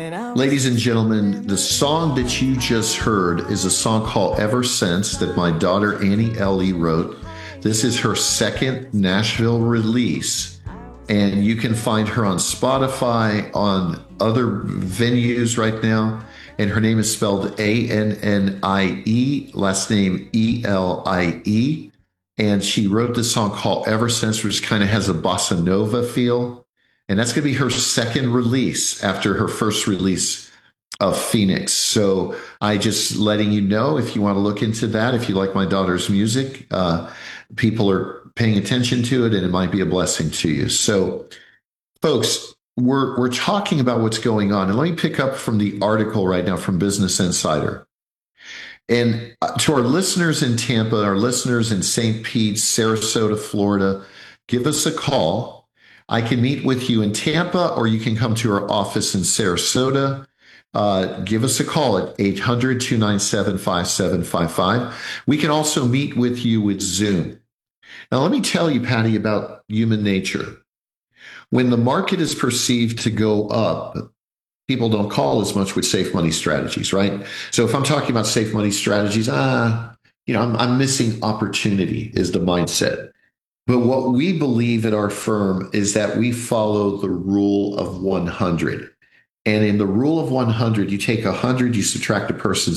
Ladies and gentlemen, the song that you just heard is a song called Ever Since that my daughter Annie Ellie wrote. This is her second Nashville release, and you can find her on Spotify, on other venues right now. And her name is spelled Annie, last name Elie. And she wrote this song called Ever Since, which kind of has a bossa nova feel. And that's going to be her second release after her first release of Phoenix. So I just letting you know if you want to look into that, if you like my daughter's music, people are paying attention to it and it might be a blessing to you. So folks, we're talking about what's going on. And let me pick up from the article right now from Business Insider. And to our listeners in Tampa, our listeners in St. Pete, Sarasota, Florida, give us a call. I can meet with you in Tampa, or you can come to our office in Sarasota. Give us a call at 800-297-5755. We can also meet with you with Zoom. Now, let me tell you, Patty, about human nature. When the market is perceived to go up, people don't call as much with safe money strategies, right? So if I'm talking about safe money strategies, I'm missing opportunity is the mindset. But what we believe at our firm is that we follow the rule of 100. And in the rule of 100, you take 100, you subtract a person's